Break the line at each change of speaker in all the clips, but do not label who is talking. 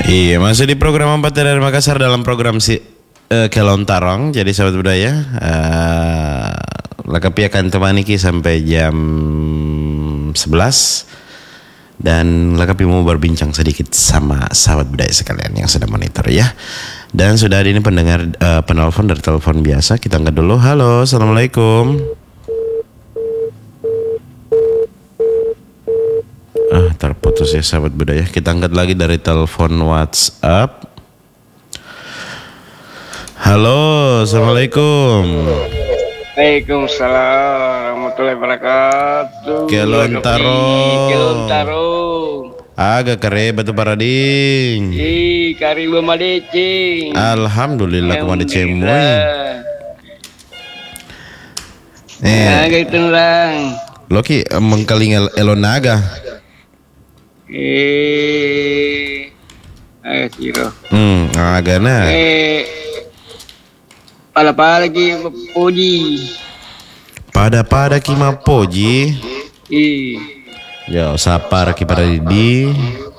Iya, masih di program 4 dari Makassar dalam program Kelontarong. Jadi sahabat budaya, Lakapi akan temani Ki sampai jam 11. Dan Lakapi mau berbincang sedikit sama sahabat budaya sekalian yang sedang monitor ya. Dan sudah ada ini pendengar penelpon dari telepon biasa. Kita angkat dulu. Halo, assalamualaikum. Terputus ya sahabat budaya. Kita angkat lagi dari telepon WhatsApp. Halo, assalamualaikum.
Waalaikumsalam warahmatullahi wabarakatuh.
Kelontarong. Agak kere batu parading.
Kari bemadecing.
Alhamdulillah kemana cemoy.
Agak tenang.
Loki mengkaling elonaga.
Siro.
Agak na.
Pala lagi poji.
Pada kima poji. Ya, sapar ki pada di.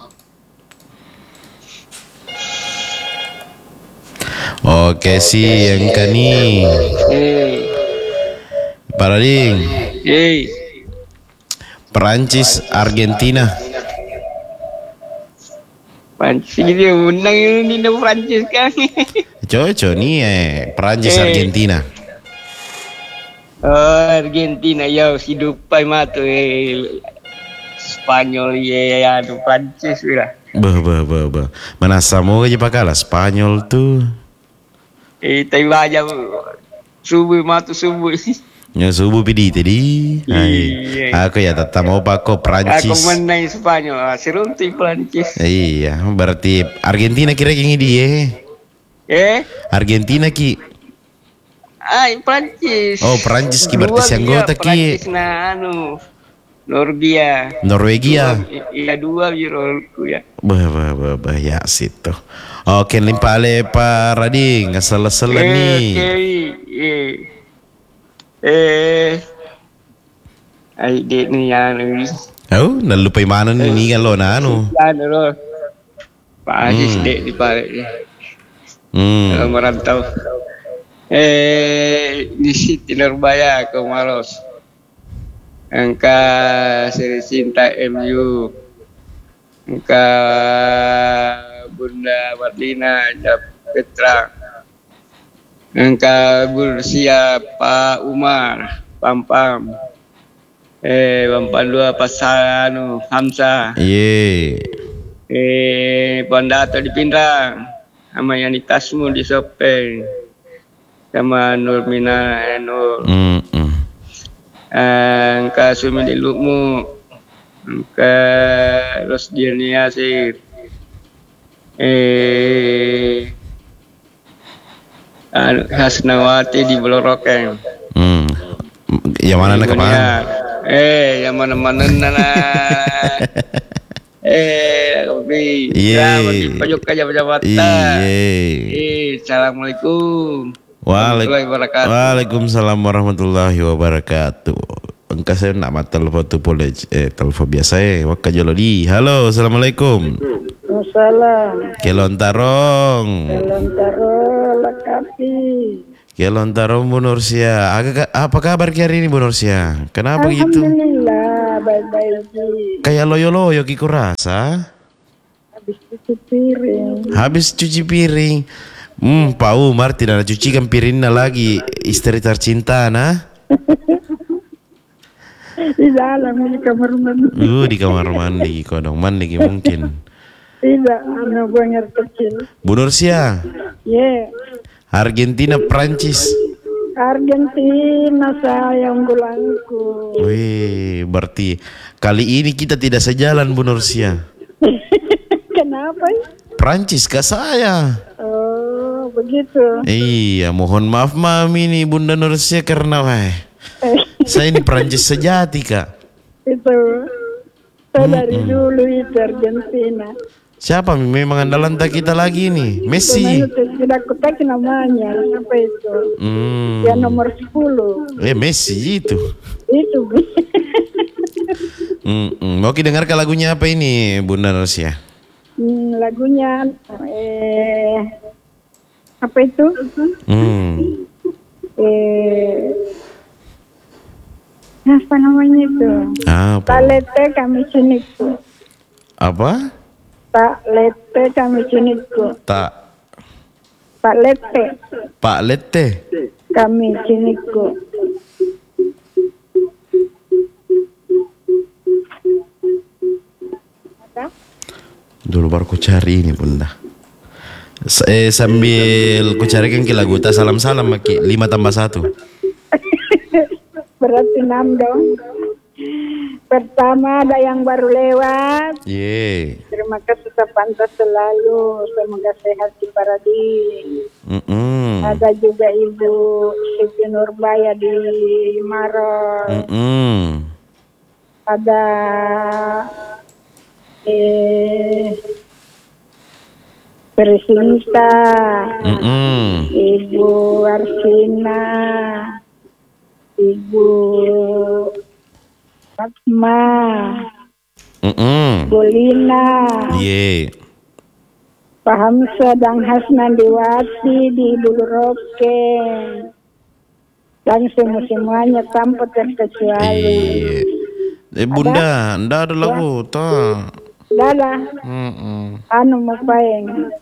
Oke sih yang kani. Parading. Perancis Argentina.
Prancis dia menang ini Prancis kan.
Cocok nih Perancis Argentina.
Argentina ya si dupai matu Spanyol ya Prancis lah.
Bah. Mana sama aja pakalah Spanyol tuh.
Tapi aja subuh matu subuh.
Ya subuh pidi tadi. Aku ya tetap mau pakai Prancis.
Aku menang Spanyol, serunti Prancis.
Iya, berarti Argentina kira yang dia. Argentina ki.
Prancis.
Oh, Prancis ki berarti anggota ki.
Prancis Norwegia. Iya 2 Euro ya.
Bah ya situ. Oke, limpale Pak Rading, asal-asalan nih.
Ay dek ni anu.
Oh, nalupay mana ni kan lo na ano.
Ano lo. Paasis dek di pare. Merantau. Di Siti Nurbaya ke Maros. Angka Seri Cinta MU. Angka Bunda Marlina Petra. Angka Bursia Pak Umar Pampam. Pampam 2 pasal Hamzah. Pondato di Pindrang. Sama yang di Tasmu di Sopeng. Sama Nurmina Nur. Angka Sumi di Lukmu. Angka Rosdian Yasir. Hasnawati di Blorokeng.
Yang mana nak kemana?
Yang mana nana. Pajak aja jabatan. Assalamualaikum.
Waalaikumsalam warahmatullahi wabarakatuh. Engkau saya nak mata telepon tu boleh telepon biasa waktu jolodi. Halo, assalamualaikum.
Waalaikumsalam.
Kelontarong.
Lakapi.
Kelontarong Bu Nursia. Apa kabar hari ini Bu Nursia? Kenapa gitu?
Alhamdulillah baik-baik.
Kayak loyo-loyo ki kurasa. Habis cuci piring. Pak Umar tidak cucikan piringnya lagi. Istri tercinta nah.
Di dalam di kamar mandi.
Di kamar mandi, kodong mandi mungkin.
Tidak, buang air kecil.
Bu Nursia. Argentina, Prancis.
Argentina saya unggulanku.
Wih, berarti kali ini kita tidak sejalan Bu Nursia.
Kenapa?
Prancis kah saya?
Oh, begitu.
Iya, mohon maaf mami nih Bunda Nursia karena saya ini Prancis sejati Kak.
Itu saya dari dulu itu Argentina.
Siapa memang andalan tak kita lagi nih? Messi.
Tidak kutakin namanya, apa itu? Ya nomor 10.
Messi itu.
Itu.
Mau dengarkan lagunya apa ini Bunda Nursia?
lagunya apa itu? Apa namanya itu?
Apa?
Tak lete kami ciniku.
Apa?
Tak lete kami ciniku. Pak lete.
Pak lete.
Kami ciniku.
Dulu baru ku cari ini Bunda. Sambil ku carikan ke lagu tak salam-salam maki 5+1.
Berarti 6 dong. Pertama ada yang baru lewat. Terima kasih terpantas selalu. Semoga sehat di paradis. Ada juga Ibu Siti Nurbaya di Maros. Ada Presinta, Ibu Arsina, Ibu Fatma, Bolina, Pak Hamzah dan Hasnan Diwati di Bulu Roke, dan semuanya tanpa terkecuali.
Bunda, ndak ada lagu tak?
Dada, anu mapain,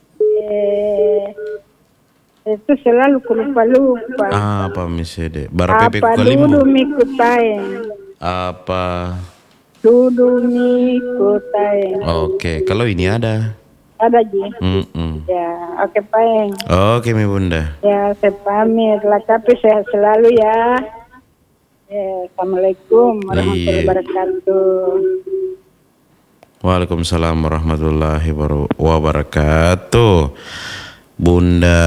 itu selalu lupa.
Apa misalnya? Berapa kali
Dudu mikutain.
Apa?
Dudu mikutain.
Oke, kalau ini ada.
Ada Ji. Ya, oke paeng.
Oke mi Bunda.
Ya, saya pamit lah, tapi sehat selalu ya. Assalamualaikum warahmatullahi wabarakatuh.
Waalaikumsalam warahmatullahi wabarakatuh. Bunda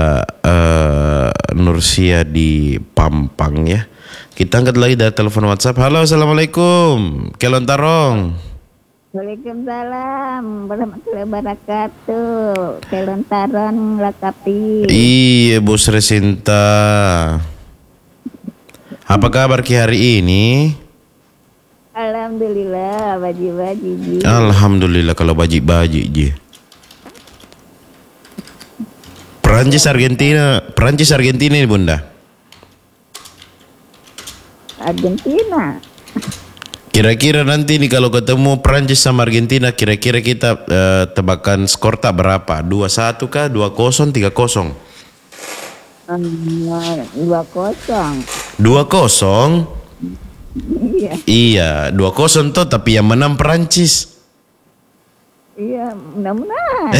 Nursia di Pampang ya. Kita angkat lagi dari telepon WhatsApp. Halo, assalamualaikum. Kelontarong.
Waalaikumsalam warahmatullahi wabarakatuh. Kelontarong lakapi.
Iya, Bu Sri Sinta. Apa kabar ki hari ini?
Alhamdulillah, baji-baji.
Alhamdulillah kalau baji-baji ji. Prancis Argentina ini Bunda.
Argentina.
Kira-kira nanti nih kalau ketemu Prancis sama Argentina, kira-kira kita tebakan skor tak berapa? 2-1 kah? 2-0, 3-0?
2-0.
2-0? Iya, 2-0 tuh, tapi yang menang Prancis.
Iya, mudah-mudahan.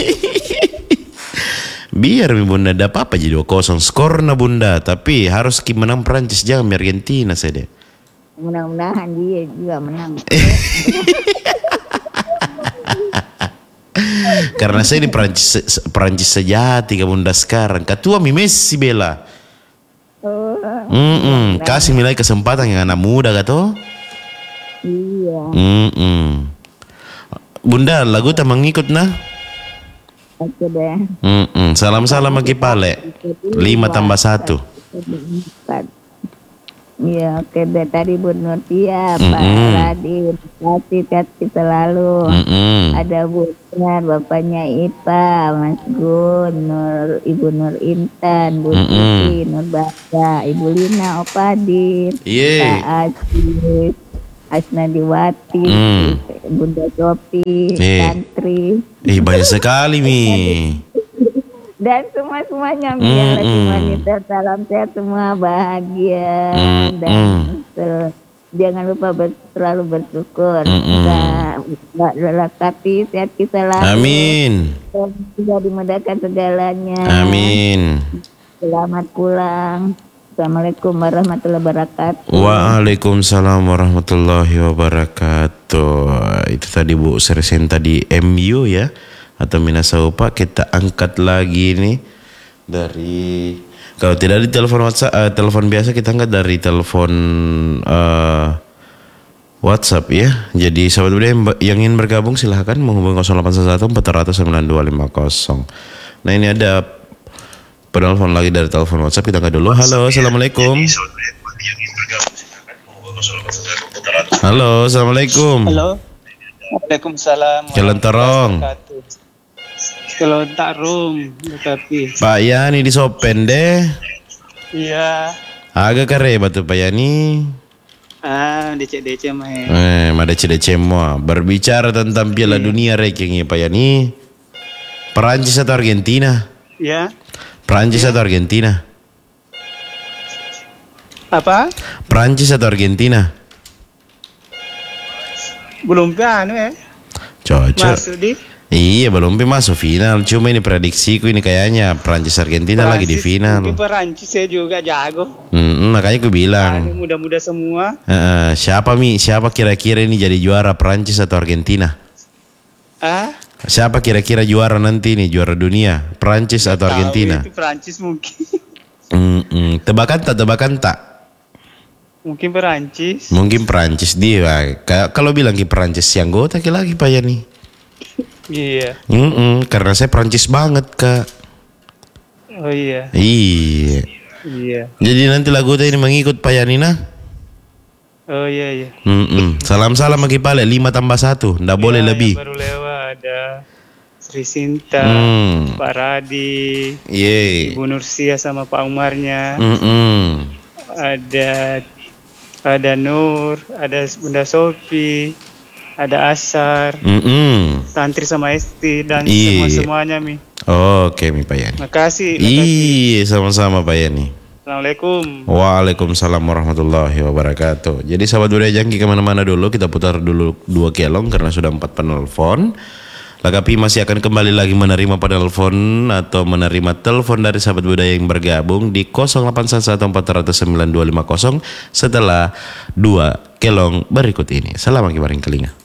Biar mi Bunda ada apa jadi 2-0 skor na Bunda, tapi harus menang Prancis, jangan Argentina saja.
Mudah-mudahan dia juga menang.
Karena saya ini Prancis sejati ke Bunda sekarang. Ketua mi Messi bela. Kasih nilai kesempatan yang anak muda gato.
Iya.
Bunda lagu tak mengikut nah.
Oke deh.
Salam-salam lagi Pale. 5+1.
Iya, oke deh, tadi Bu Nurtia, Pak Radin, kasih selalu. Ada Bu Nur, bapaknya Ipa, Mas Gun, Ibu Nur Intan, Bu Siti, Nur Bada, Ibu Lina, Opadin, Pak Aziz, Asna Diwati, Bunda Sopi, Santri.
Banyak sekali mi.
Dan semuanya biar wanita salam sehat semua, bahagia dan jangan lupa selalu bersyukur. Lakapi sehat kita selalu.
Amin.
Dan juga dimudahkan segalanya.
Amin.
Selamat pulang. Assalamualaikum warahmatullahi wabarakatuh.
Waalaikumsalam warahmatullahi wabarakatuh. Itu tadi Bu Sri Sinta di MU ya, atau Minasaupa. Kita angkat lagi nih dari, kalau tidak di telepon WhatsApp, telepon biasa, kita angkat dari telepon WhatsApp ya. Jadi sahabat budaya yang ingin bergabung silahkan menghubungi 0811 400 9250. Nah ini ada penelpon lagi dari telepon WhatsApp, kita angkat dulu. Halo, assalamualaikum. Halo, assalamualaikum.
Halo. Waalaikumsalam.
Jalan Terong.
Kalau tak rum, tapi.
Pak Yani di Sopen deh.
Iya.
Agak kareba tuh Pak Yani.
DC mah.
Ada DC semua. Berbicara tentang Piala Dunia rankingnya Pak Yani. Perancis atau Argentina?
Ya.
Perancis atau Argentina?
Apa?
Perancis atau Argentina?
Belum ya.
Cocok.
Masuk di.
Iya belum masuk final. Cuma ini prediksiku ini kayaknya Perancis Argentina lagi di final.
Mungkin Perancis saya juga jago.
Makanya aku bilang.
Muda-muda semua.
Siapa kira-kira ini jadi juara Perancis atau Argentina? Siapa kira-kira juara nanti nih juara dunia? Perancis atau Argentina?
Itu Perancis mungkin.
Tebakan tak?
Mungkin Perancis.
Mungkin Perancis dia. Kalau bilang ke Perancis yang gota lagi Pak Yani.
Iya.
Karena saya Perancis banget Kak.
Oh iya.
Iya. Jadi nanti lagu ini mengikut Pak Yani nah.
Oh iya.
Salam-salam bagi Pale 5+1. Nggak boleh lebih.
Baru lewat ada Sri Sinta, Pak Radi, Ibu Nursia sama Pak Umarnya. Ada Nur, ada Bunda Sofi, ada Asar, Santri sama Esti dan semuanya Mi.
Oke Mi Pak Yani.
Makasih.
Iya sama-sama Pak Yani.
Assalamualaikum.
Waalaikumsalam warahmatullahi wabarakatuh. Jadi sahabat budaya jangki kemana-mana dulu. Kita putar dulu 2 kelong karena sudah 4 penelpon. Lagapi masih akan kembali lagi menerima penelpon atau menerima telepon dari sahabat budaya yang bergabung di 081140095250 setelah 2 kelong berikut ini. Salam akibaring kelinga.